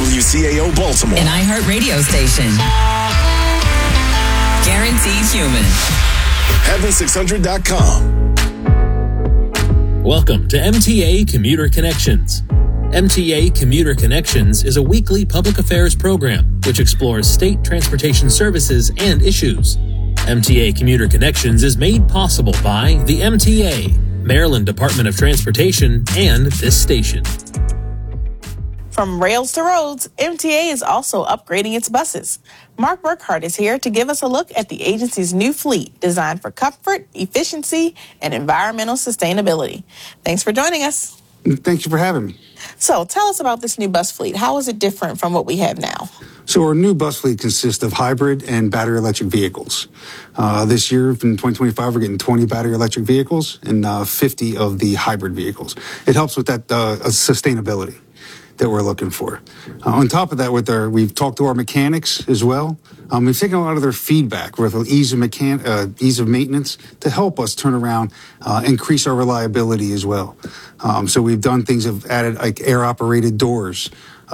WCAO Baltimore. An iHeart radio station. Guaranteed human. Heaven600.com. Welcome to MTA Commuter Connections. MTA Commuter Connections is a weekly public affairs program which explores state transportation services and issues. MTA Commuter Connections is made possible by the MTA, Maryland Department of Transportation, and this station. From rails to roads, MTA is also upgrading its buses. Mark Burkhart is here to give us a look at the agency's new fleet designed for comfort, efficiency, and environmental sustainability. Thanks for joining us. Thank you for having me. So tell us about this new bus fleet. How is it different from what we have now? So our new bus fleet consists of hybrid and battery electric vehicles. This year, in 2025, we're getting 20 battery electric vehicles and 50 of the hybrid vehicles. It helps with that sustainability that we're looking for. On top of that, we've talked to our mechanics as well. We've taken a lot of their feedback with ease of maintenance to help us turn around, increase our reliability as well. So we've done things, have added like air-operated doors.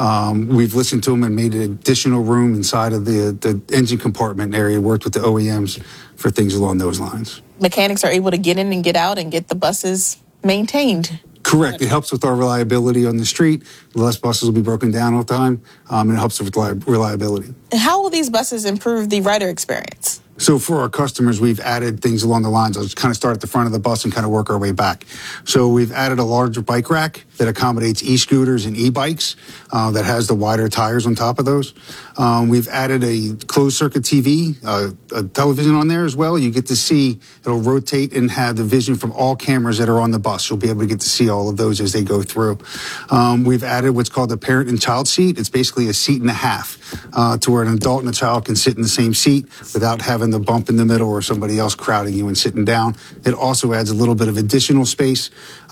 We've listened to them and made an additional room inside of the engine compartment area, worked with the OEMs for things along those lines. Mechanics are able to get in and get out and get the buses maintained. Correct. It helps with our reliability on the street. Less buses will be broken down all the time, and it helps with reliability. How will these buses improve the rider experience? So for our customers, we've added things along the lines. I'll just kind of start at the front of the bus and kind of work our way back. So we've added a larger bike rack that accommodates e-scooters and e-bikes that has the wider tires on top of those. We've added a closed-circuit TV, a television on there as well. You get to see, it'll rotate and have the vision from all cameras that are on the bus. You'll be able to get to see all of those as they go through. We've added what's called the parent and child seat. It's basically a seat and a half to where an adult and a child can sit in the same seat without having the bump in the middle or somebody else crowding you and sitting down. It also adds a little bit of additional space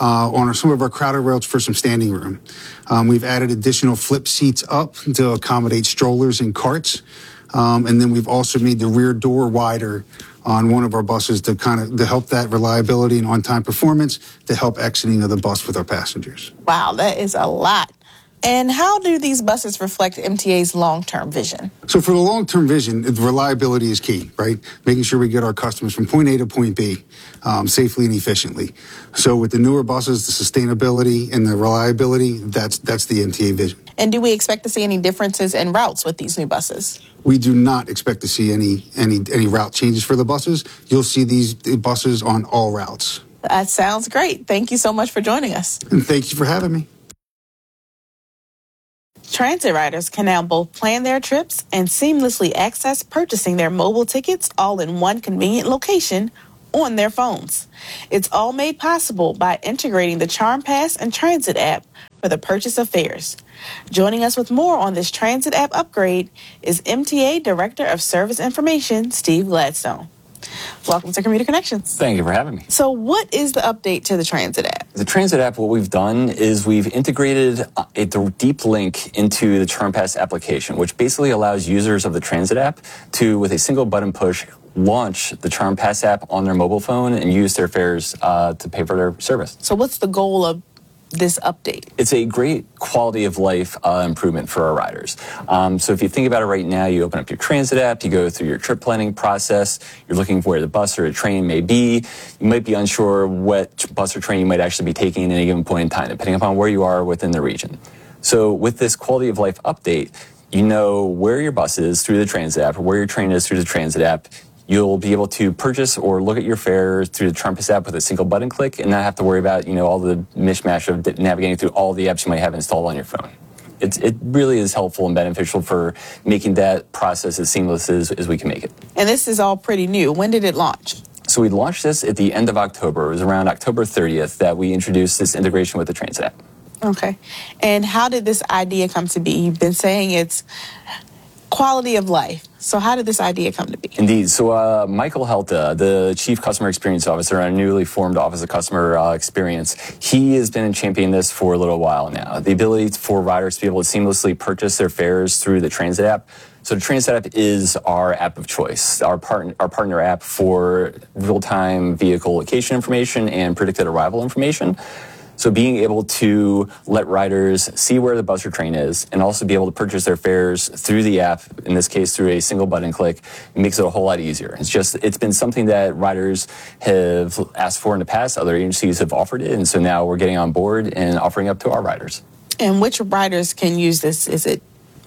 on some of our crowded rails for some standing room. We've added additional flip seats up to accommodate strollers and carts. And then we've also made the rear door wider on one of our buses to help that reliability and on-time performance, to help exiting of the bus with our passengers. Wow, that is a lot. And how do these buses reflect MTA's long-term vision? So for the long-term vision, reliability is key, right? Making sure we get our customers from point A to point B safely and efficiently. So with the newer buses, the sustainability and the reliability, that's the MTA vision. And do we expect to see any differences in routes with these new buses? We do not expect to see any route changes for the buses. You'll see these buses on all routes. That sounds great. Thank you so much for joining us. And thank you for having me. Transit riders can now both plan their trips and seamlessly access purchasing their mobile tickets all in one convenient location on their phones. It's all made possible by integrating the CharmPass and Transit app for the purchase of fares. Joining us with more on this Transit app upgrade is MTA Director of Service Information, Steve Gladstone. Welcome to Commuter Connections. Thank you for having me. So what is the update to the Transit app? The Transit app, what we've done is we've integrated a deep link into the CharmPass application, which basically allows users of the Transit app to, with a single button push, launch the CharmPass app on their mobile phone and use their fares to pay for their service. So what's the goal of this update? It's a great quality of life improvement for our riders. So if you think about it right now, you open up your Transit app, you go through your trip planning process, you're looking for where the bus or a train may be. You might be unsure what bus or train you might actually be taking at any given point in time, depending upon where you are within the region. So with this quality of life update, you know where your bus is through the Transit app or where your train is through the Transit app. You'll be able to purchase or look at your fare through the CharmPass app with a single button click and not have to worry about, all the mishmash of navigating through all the apps you might have installed on your phone. It really is helpful and beneficial for making that process as seamless as we can make it. And this is all pretty new. When did it launch? So we launched this at the end of October. It was around October 30th that we introduced this integration with the Transit app. Okay. And how did this idea come to be? You've been saying it's quality of life. So how did this idea come to be? Indeed. So Michael Helta, the Chief Customer Experience Officer in our newly formed Office of Customer Experience, he has been championing this for a little while now. The ability for riders to be able to seamlessly purchase their fares through the Transit app. So the Transit app is our app of choice, our partner app for real-time vehicle location information and predicted arrival information. So being able to let riders see where the bus or train is and also be able to purchase their fares through the app, in this case through a single button click, makes it a whole lot easier. It's been something that riders have asked for in the past. Other agencies have offered it, and so now we're getting on board and offering up to our riders. And which riders can use this? Is it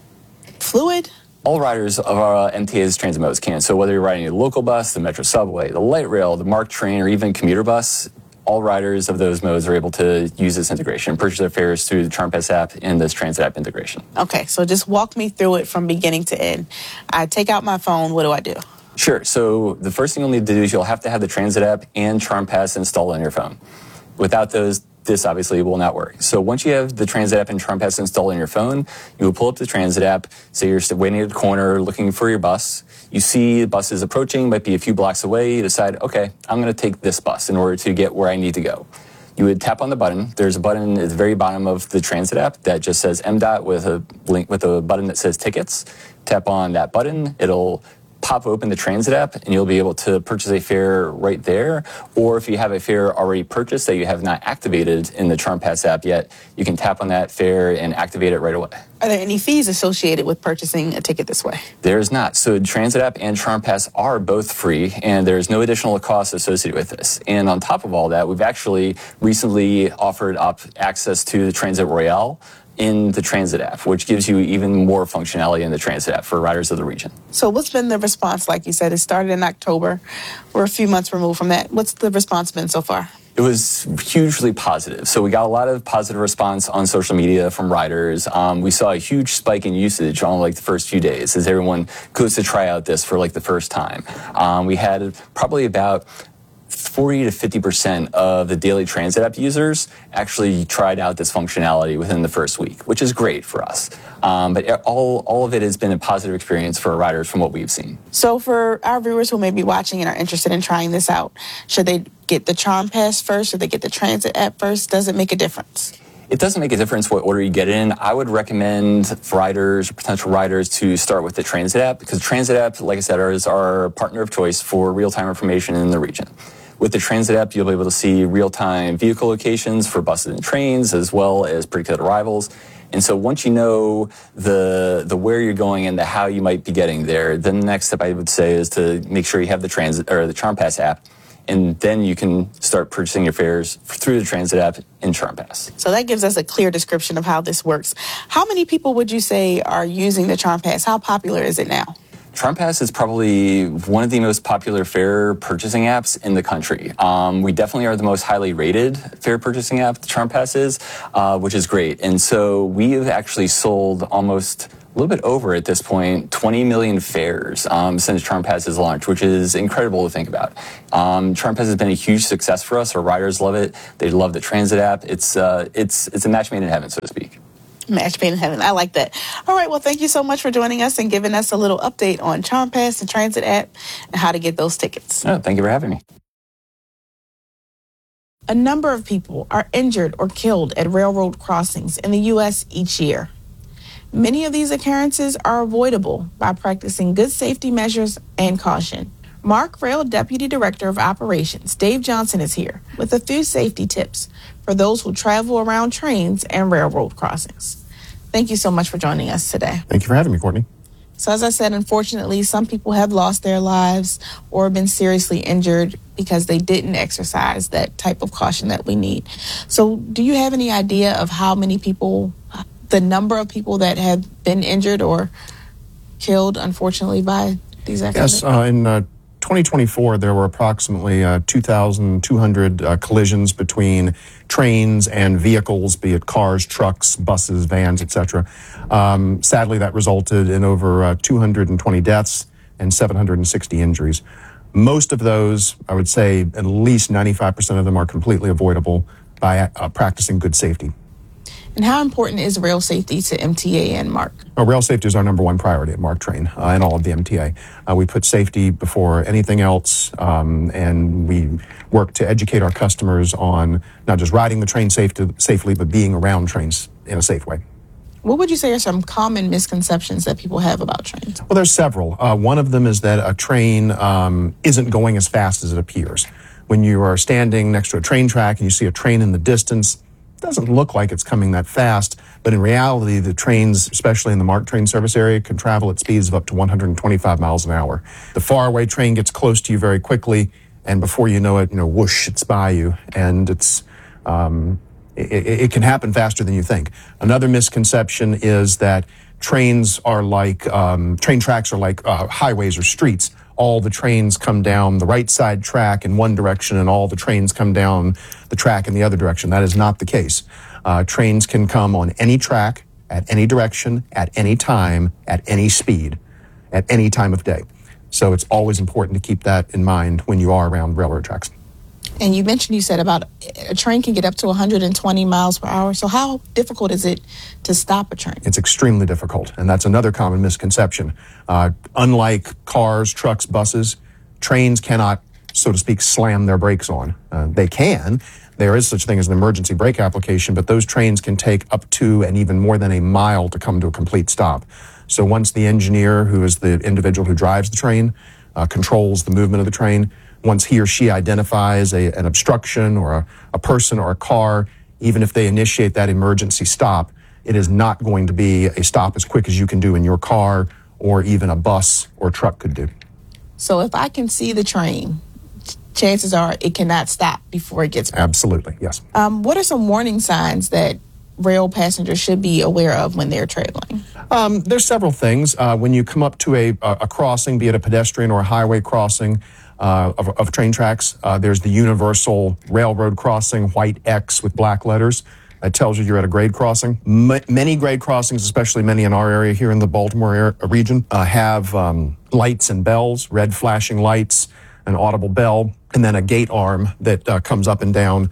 fluid? All riders of our MTA's transit modes can. So whether you're riding a local bus, the Metro Subway, the light rail, the MARC train, or even commuter bus, all riders of those modes are able to use this integration and purchase their fares through the CharmPass app and this transit app integration. Okay, so just walk me through it from beginning to end. I take out my phone, what do I do? Sure. So the first thing you'll need to do is you'll have to have the transit app and CharmPass installed on your phone. Without those, this obviously will not work. So once you have the transit app and CharmPass installed on your phone, you will pull up the transit app, say you're waiting at the corner looking for your bus. You see the bus is approaching, might be a few blocks away. You decide, okay, I'm going to take this bus in order to get where I need to go. You would tap on the button. There's a button at the very bottom of the transit app that just says MDOT with a link with a button that says tickets. Tap on that button. It'll pop open the transit app and you'll be able to purchase a fare right there. Or if you have a fare already purchased that you have not activated in the CharmPass app yet, you can tap on that fare and activate it right away. Are there any fees associated with purchasing a ticket this way? There's not. So transit app and CharmPass are both free and there's no additional cost associated with this. And on top of all that, we've actually recently offered up access to the Transit Royale in the transit app, which gives you even more functionality in the transit app for riders of the region. So what's been the response? Like you said, it started in October. We're a few months removed from that. What's the response been so far? It was hugely positive. So we got a lot of positive response on social media from riders. We saw a huge spike in usage on like the first few days as everyone goes to try out this for like the first time. We had probably about 40 to 50% of the daily transit app users actually tried out this functionality within the first week, which is great for us. But all of it has been a positive experience for riders from what we've seen. So for our viewers who may be watching and are interested in trying this out, should they get the CharmPass first? Should they get the transit app first? Does it make a difference? It doesn't make a difference what order you get in. I would recommend riders or potential riders to start with the transit app because the transit app, like I said, is our partner of choice for real-time information in the region. With the transit app, you'll be able to see real-time vehicle locations for buses and trains, as well as predicted arrivals. And so once you know the where you're going and the how you might be getting there, then the next step I would say is to make sure you have the transit or the CharmPass app, and then you can start purchasing your fares through the transit app in CharmPass. So that gives us a clear description of how this works. How many people would you say are using the CharmPass? How popular is it now? CharmPass is probably one of the most popular fare purchasing apps in the country. We definitely are the most highly rated fare purchasing app, CharmPass is, which is great. And so we have actually sold almost a little bit over at this point, 20 million fares since CharmPass has launched, which is incredible to think about. CharmPass has been a huge success for us. Our riders love it. They love the transit app. It's a match made in heaven, so to speak. Match made in heaven. I like that. All right. Well, thank you so much for joining us and giving us a little update on CharmPass, the transit app, and how to get those tickets. Oh, thank you for having me. A number of people are injured or killed at railroad crossings in the U.S. each year. Many of these occurrences are avoidable by practicing good safety measures and caution. MARC Rail Deputy Director of Operations, Dave Johnson, is here with a few safety tips for those who travel around trains and railroad crossings. Thank you so much for joining us today. Thank you for having me, Courtney. So as I said, unfortunately, some people have lost their lives or been seriously injured because they didn't exercise that type of caution that we need. So do you have any idea of how many people, the number of people that have been injured or killed, unfortunately, by these accidents? Yes, in 2024, there were approximately 2,200 collisions between trains and vehicles, be it cars, trucks, buses, vans, etc. Sadly, that resulted in over 220 deaths and 760 injuries. Most of those, I would say at least 95% of them are completely avoidable by practicing good safety. And how important is rail safety to MTA and MARC? Rail safety is our number one priority at MARC Train and all of the MTA. We put safety before anything else, and we work to educate our customers on not just riding the train safely, but being around trains in a safe way. What would you say are some common misconceptions that people have about trains? Well, there's several. One of them is that a train isn't going as fast as it appears. When you are standing next to a train track and you see a train in the distance, doesn't look like it's coming that fast, but in reality, the trains, especially in the MARC train service area, can travel at speeds of up to 125 miles an hour. The faraway train gets close to you very quickly, and before you know it, whoosh, it's by you, and it can happen faster than you think. Another misconception is that train tracks are like highways or streets. All the trains come down the right side track in one direction and all the trains come down the track in the other direction. That is not the case. Trains can come on any track, at any direction, at any time, at any speed, at any time of day. So it's always important to keep that in mind when you are around railroad tracks. And you said about a train can get up to 120 miles per hour. So how difficult is it to stop a train? It's extremely difficult, and that's another common misconception. Unlike cars, trucks, buses, trains cannot, so to speak, slam their brakes on. They can. There is such a thing as an emergency brake application, but those trains can take up to and even more than a mile to come to a complete stop. So once the engineer, who is the individual who drives the train, controls the movement of the train, once he or she identifies an obstruction or a person or a car, even if they initiate that emergency stop, it is not going to be a stop as quick as you can do in your car or even a bus or truck could do. So if I can see the train, chances are it cannot stop before it gets... Absolutely, yes. What are some warning signs that rail passengers should be aware of when they're traveling? There's several things. When you come up to a crossing, be it a pedestrian or a highway crossing, of train tracks. There's the universal railroad crossing, white X with black letters. That tells you you're at a grade crossing. Many grade crossings, especially many in our area here in the Baltimore region, have lights and bells, red flashing lights, an audible bell, and then a gate arm that comes up and down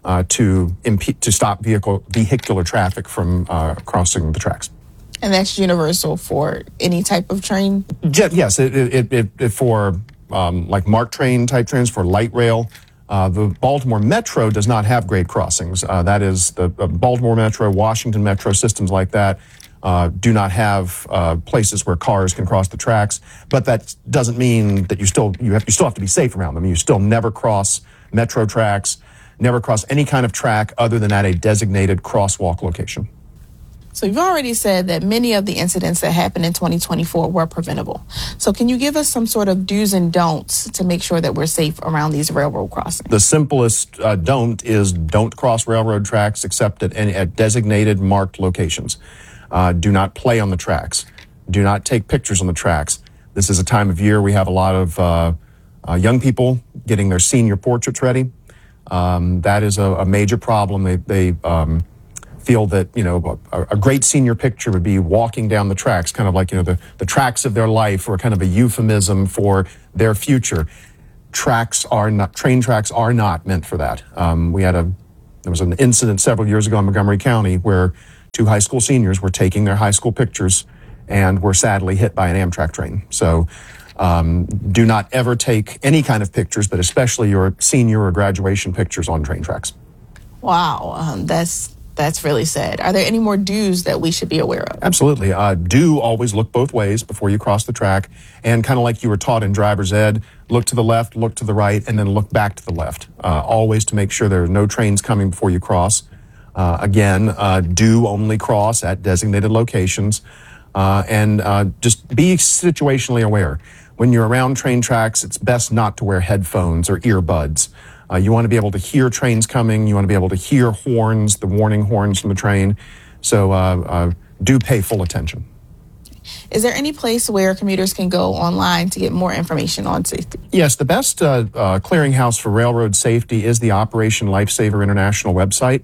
to stop vehicular traffic from crossing the tracks. And that's universal for any type of train? Yes, it for like MARC train type trains, for light rail. The Baltimore Metro does not have grade crossings. That is the Baltimore Metro, Washington Metro, systems like that do not have places where cars can cross the tracks. But that doesn't mean that you still have to be safe around them. You still never cross Metro tracks, never cross any kind of track other than at a designated crosswalk location. So you've already said that many of the incidents that happened in 2024 were preventable. So can you give us some sort of do's and don'ts to make sure that we're safe around these railroad crossings? The simplest don't is don't cross railroad tracks except at designated marked locations. Do not play on the tracks. Do not take pictures on the tracks. This is a time of year we have a lot of young people getting their senior portraits ready. That is a major problem. They feel that, a great senior picture would be walking down the tracks, kind of like, the tracks of their life, or kind of a euphemism for their future. Train tracks are not meant for that. There was an incident several years ago in Montgomery County where 2 high school seniors were taking their high school pictures and were sadly hit by an Amtrak train. So do not ever take any kind of pictures, but especially your senior or graduation pictures on train tracks. Wow, that's really sad. Are there any more do's that we should be aware of? Absolutely. Do always look both ways before you cross the track. And kind of like you were taught in driver's ed, look to the left, look to the right, and then look back to the left. Always to make sure there are no trains coming before you cross. Again, do only cross at designated locations. And just be situationally aware. When you're around train tracks, it's best not to wear headphones or earbuds. You want to be able to hear trains coming. You want to be able to hear horns, the warning horns from the train. So do pay full attention. Is there any place where commuters can go online to get more information on safety? Yes, the best clearinghouse for railroad safety is the Operation Lifesaver International website,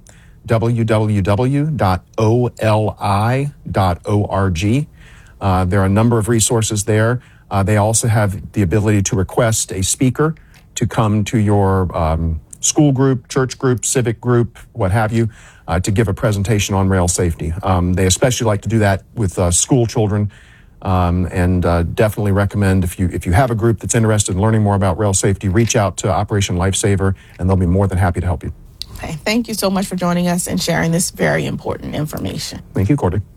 www.oli.org. There are a number of resources there. They also have the ability to request a speaker to come to your school group, church group, civic group, what have you, to give a presentation on rail safety. They especially like to do that with school children, and definitely recommend if you have a group that's interested in learning more about rail safety, reach out to Operation Lifesaver, and they'll be more than happy to help you. Okay, thank you so much for joining us and sharing this very important information. Thank you, Courtney.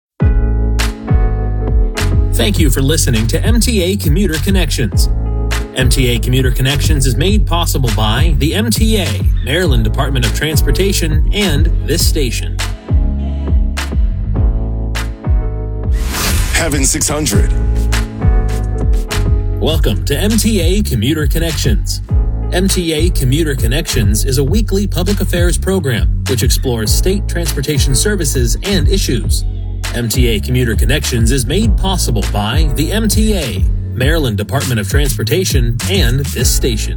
Thank you for listening to MTA Commuter Connections. MTA Commuter Connections is made possible by the MTA, Maryland Department of Transportation, and this station. Heaven 600. Welcome to MTA Commuter Connections. MTA Commuter Connections is a weekly public affairs program which explores state transportation services and issues. MTA Commuter Connections is made possible by the MTA, Maryland Department of Transportation, and this station.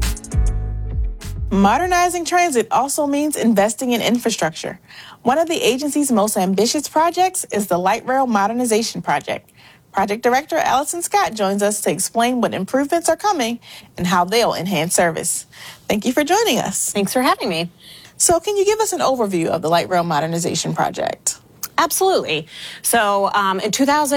Modernizing transit also means investing in infrastructure. One of the agency's most ambitious projects is the Light Rail Modernization Project. Project Director Allison Scott joins us to explain what improvements are coming and how they'll enhance service. Thank you for joining us. Thanks for having me. So can you give us an overview of the Light Rail Modernization Project? Absolutely. So in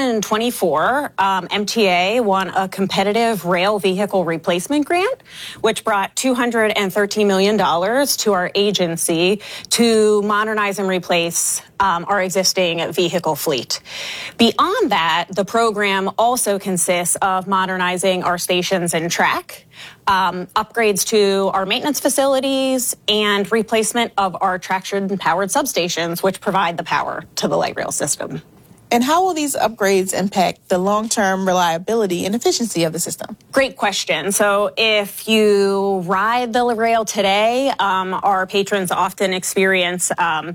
2024, MTA won a competitive rail vehicle replacement grant, which brought $213 million to our agency to modernize and replace our existing vehicle fleet. Beyond that, the program also consists of modernizing our stations and track, upgrades to our maintenance facilities, and replacement of our traction-powered substations, which provide the power to the light rail system. And how will these upgrades impact the long-term reliability and efficiency of the system? Great question. So if you ride the rail today, our patrons often experience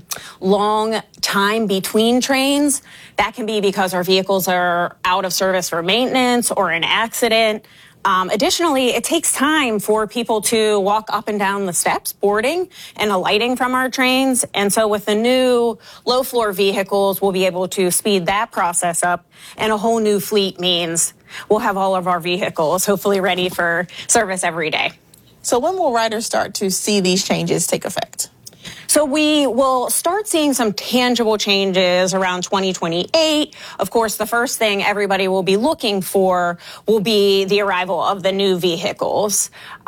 long time between trains. That can be because our vehicles are out of service for maintenance or an accident. Additionally, it takes time for people to walk up and down the steps, boarding and alighting from our trains. And so with the new low-floor vehicles, we'll be able to speed that process up. And a whole new fleet means we'll have all of our vehicles hopefully ready for service every day. So when will riders start to see these changes take effect? So we will start seeing some tangible changes around 2028. Of course, the first thing everybody will be looking for will be the arrival of the new vehicles.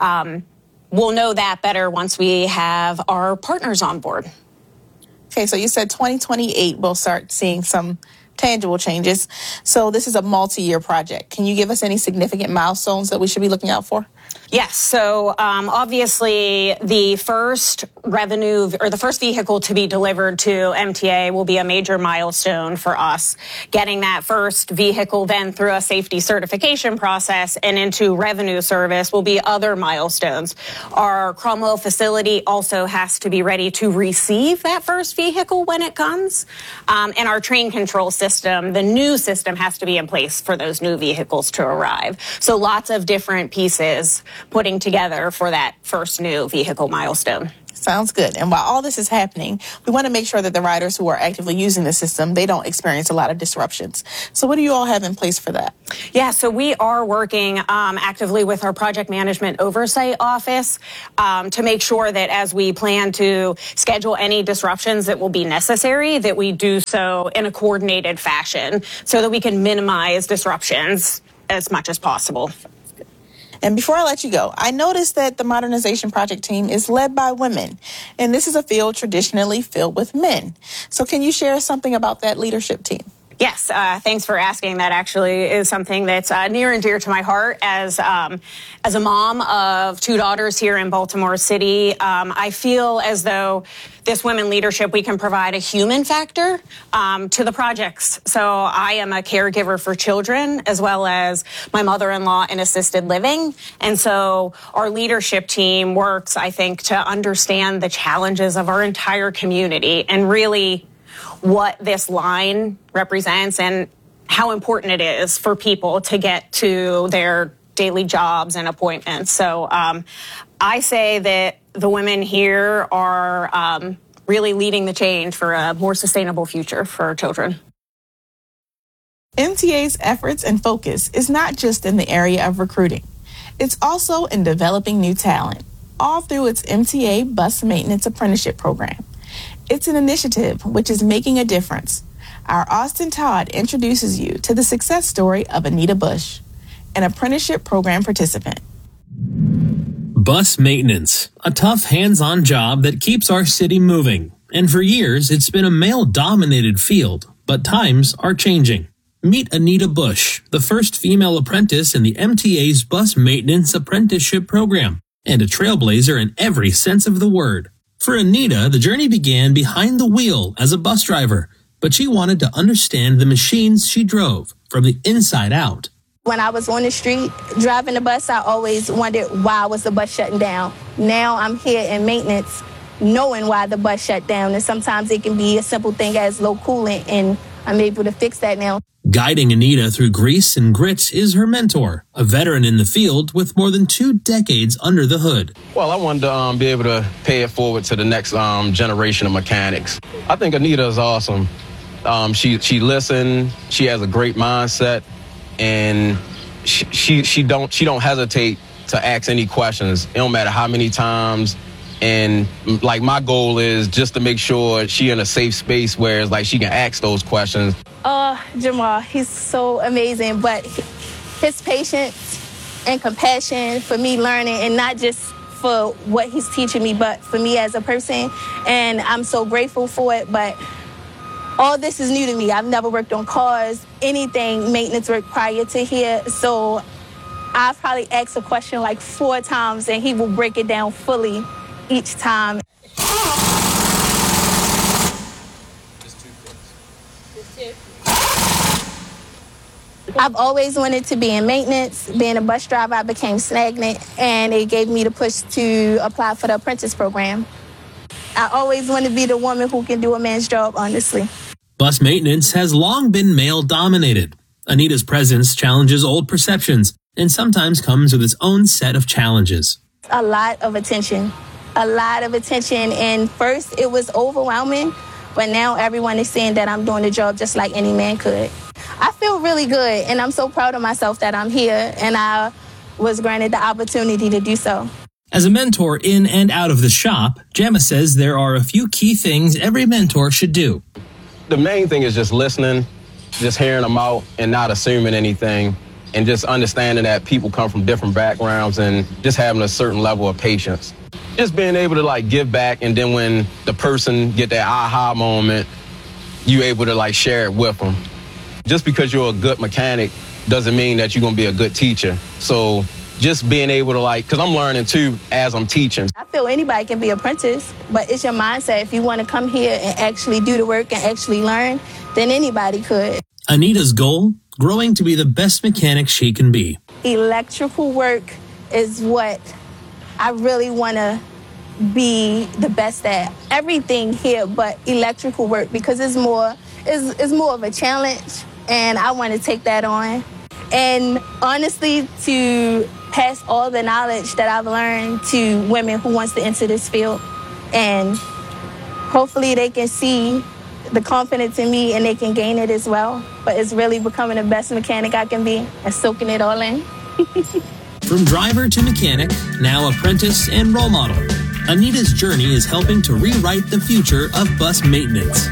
We'll know that better once we have our partners on board. Okay, so you said 2028 we'll start seeing some tangible changes. So this is a multi-year project. Can you give us any significant milestones that we should be looking out for? Yes. So obviously the first revenue or the first vehicle to be delivered to MTA will be a major milestone for us. Getting that first vehicle then through a safety certification process and into revenue service will be other milestones. Our Cromwell facility also has to be ready to receive that first vehicle when it comes. And our train control system, the new system, has to be in place for those new vehicles to arrive. So lots of different pieces putting together for that first new vehicle milestone. Sounds good. And while all this is happening, we want to make sure that the riders who are actively using the system, they don't experience a lot of disruptions. So what do you all have in place for that? Yeah, so we are working actively with our project management oversight office to make sure that as we plan to schedule any disruptions that will be necessary, that we do so in a coordinated fashion so that we can minimize disruptions as much as possible. And before I let you go, I noticed that the modernization project team is led by women, and this is a field traditionally filled with men. So can you share something about that leadership team? Yes, thanks for asking. That actually is something that's near and dear to my heart. As a mom of two daughters here in Baltimore City, I feel as though this women leadership, we can provide a human factor to the projects. So I am a caregiver for children as well as my mother-in-law in assisted living. And so our leadership team works, I think, to understand the challenges of our entire community and really what this line represents and how important it is for people to get to their daily jobs and appointments. So I say that the women here are really leading the change for a more sustainable future for our children. MTA's efforts and focus is not just in the area of recruiting. It's also in developing new talent, all through its MTA Bus Maintenance Apprenticeship Program. It's an initiative which is making a difference. Our Austin Todd introduces you to the success story of Anita Bush, an apprenticeship program participant. Bus maintenance, a tough hands-on job that keeps our city moving. And for years, it's been a male-dominated field, but times are changing. Meet Anita Bush, the first female apprentice in the MTA's Bus Maintenance Apprenticeship Program, and a trailblazer in every sense of the word. For Anita, the journey began behind the wheel as a bus driver, but she wanted to understand the machines she drove from the inside out. When I was on the street driving the bus, I always wondered why was the bus shutting down. Now I'm here in maintenance knowing why the bus shut down, and sometimes it can be a simple thing as low coolant, and I'm able to fix that now. Guiding Anita through grease and grit is her mentor, a veteran in the field with more than 2 decades under the hood. Well, I wanted to be able to pay it forward to the next generation of mechanics. I think Anita is awesome. She listens, she has a great mindset, and she don't hesitate to ask any questions. It don't matter how many times. And like my goal is just to make sure she in a safe space where it's like she can ask those questions. Jamal, he's so amazing, but his patience and compassion for me learning, and not just for what he's teaching me, but for me as a person. And I'm so grateful for it, but all this is new to me. I've never worked on cars, anything maintenance work prior to here. So I've probably asked a question like 4 times, and he will break it down fully each time. I've always wanted to be in maintenance. Being a bus driver, I became stagnant, and it gave me the push to apply for the apprentice program. I always want to be the woman who can do a man's job, honestly. Bus maintenance has long been male-dominated. Anita's presence challenges old perceptions and sometimes comes with its own set of challenges. A lot of attention. And first it was overwhelming, but now everyone is saying that I'm doing the job just like any man could. I feel really good, and I'm so proud of myself that I'm here, and I was granted the opportunity to do so. As a mentor in and out of the shop, Gemma says there are a few key things every mentor should do. The main thing is just listening, just hearing them out and not assuming anything, and just understanding that people come from different backgrounds and just having a certain level of patience. Just being able to like give back, and then when the person get that aha moment, you able to like share it with them. Just because you're a good mechanic doesn't mean that you're going to be a good teacher. So just being able to like, because I'm learning too as I'm teaching. I feel anybody can be an apprentice, but it's your mindset. If you want to come here and actually do the work and actually learn, then anybody could. Anita's goal, growing to be the best mechanic she can be. Electrical work is what I really want to be the best at. Everything here but electrical work, because it's more of a challenge, and I want to take that on. And honestly, to pass all the knowledge that I've learned to women who wants to enter this field, and hopefully they can see the confidence in me and they can gain it as well. But it's really becoming the best mechanic I can be and soaking it all in. From driver to mechanic, now apprentice and role model, Anita's journey is helping to rewrite the future of bus maintenance.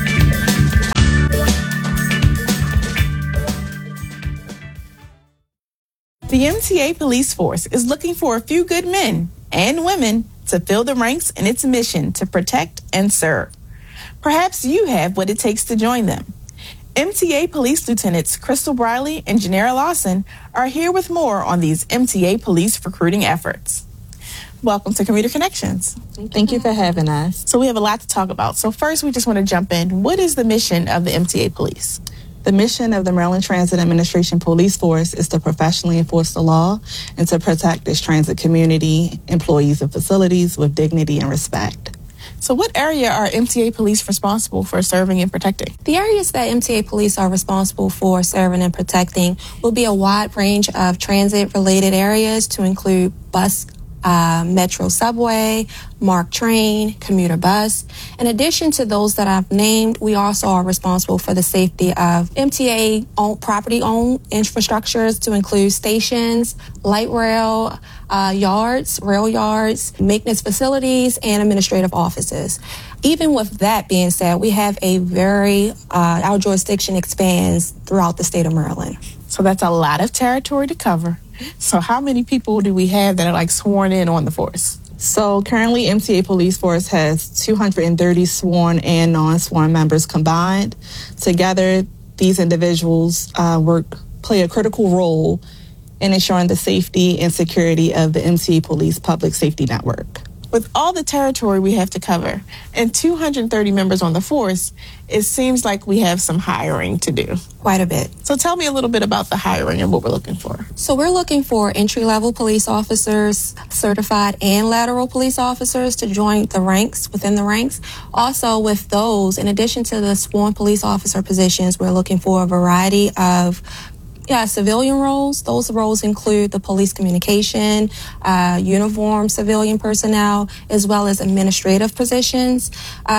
The MTA Police Force is looking for a few good men and women to fill the ranks in its mission to protect and serve. Perhaps you have what it takes to join them. MTA Police Lieutenants Crystal Briley and Janera Lawson are here with more on these MTA Police recruiting efforts. Welcome to Commuter Connections. Thank you for having us. So we have a lot to talk about. So first, we just want to jump in. What is the mission of the MTA Police? The mission of the Maryland Transit Administration Police Force is to professionally enforce the law and to protect its transit community, employees, and facilities with dignity and respect. So what area are MTA Police responsible for serving and protecting? The areas that MTA Police are responsible for serving and protecting will be a wide range of transit-related areas to include bus, metro subway, MARC train, commuter bus. In addition to those that I've named, we also are responsible for the safety of MTA property-owned infrastructures to include stations, light rail yards, rail yards, maintenance facilities, and administrative offices. Even with that being said, we have a our jurisdiction expands throughout the state of Maryland. So that's a lot of territory to cover. So how many people do we have that are like sworn in on the force? So currently MTA Police Force has 230 sworn and non-sworn members combined. Together, these individuals play a critical role in ensuring the safety and security of the MTA Police Public Safety Network. With all the territory we have to cover and 230 members on the force, it seems like we have some hiring to do. Quite a bit. So tell me a little bit about the hiring and what we're looking for. So we're looking for entry-level police officers, certified and lateral police officers to join the ranks, within the ranks. Also with those, in addition to the sworn police officer positions, we're looking for a variety of civilian roles. Those roles include the police communication, uniform civilian personnel, as well as administrative positions.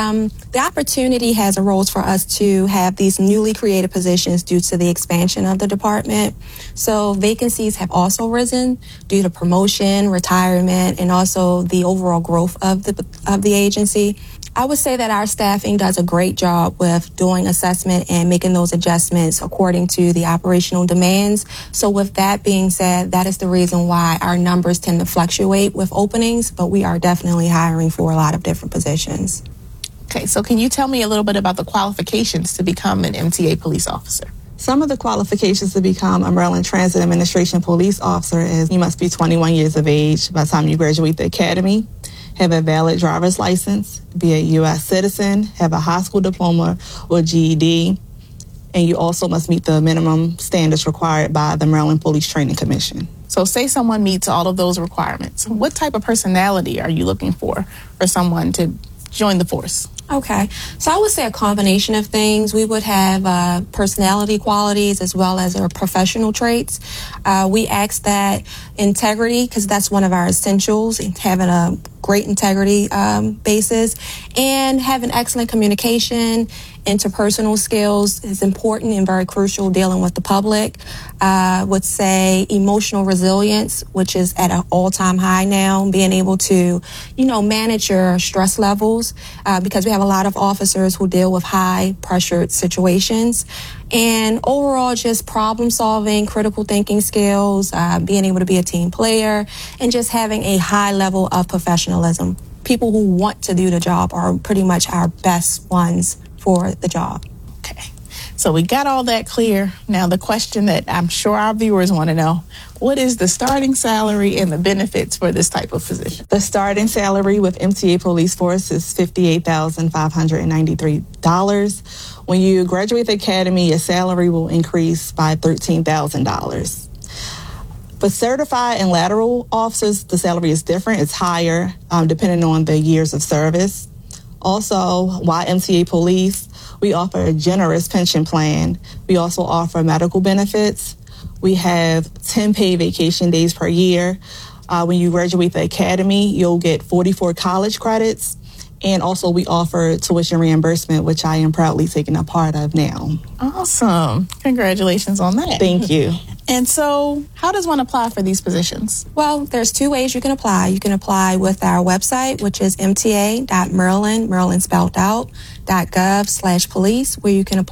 The opportunity has arose for us to have these newly created positions due to the expansion of the department. So vacancies have also risen due to promotion, retirement, and also the overall growth of the agency. I would say that our staffing does a great job with doing assessment and making those adjustments according to the operational demands. So with that being said, that is the reason why our numbers tend to fluctuate with openings, but we are definitely hiring for a lot of different positions. Okay, so can you tell me a little bit about the qualifications to become an MTA police officer? Some of the qualifications to become a Maryland Transit Administration police officer is you must be 21 years of age by the time you graduate the academy, have a valid driver's license, be a U.S. citizen, have a high school diploma or GED, and you also must meet the minimum standards required by the Maryland Police Training Commission. So say someone meets all of those requirements. What type of personality are you looking for someone to join the force? Okay, so I would say a combination of things. We would have personality qualities as well as our professional traits. We ask that integrity, because that's one of our essentials, having a great integrity basis, and having excellent communication. Interpersonal skills is important and very crucial dealing with the public. Would say emotional resilience, which is at an all-time high now, being able to, manage your stress levels, because we have a lot of officers who deal with high-pressured situations. And overall, just problem solving, critical thinking skills, being able to be a team player, and just having a high level of professionalism. People who want to do the job are pretty much our best ones for the job. Okay, so we got all that clear. Now the question that I'm sure our viewers want to know, what is the starting salary and the benefits for this type of position? The starting salary with MTA Police Force is $58,593. When you graduate the academy, your salary will increase by $13,000. For certified and lateral officers, the salary is different. It's higher depending on the years of service. Also, why MTA Police? We offer a generous pension plan. We also offer medical benefits. We have 10 paid vacation days per year. When you graduate the academy, you'll get 44 college credits. And also we offer tuition reimbursement, which I am proudly taking a part of now. Awesome. Congratulations on that. Thank you. And so how does one apply for these positions? Well, there's two ways you can apply. You can apply with our website, which is mta.maryland, Maryland spelled out, .gov/police, where you can apply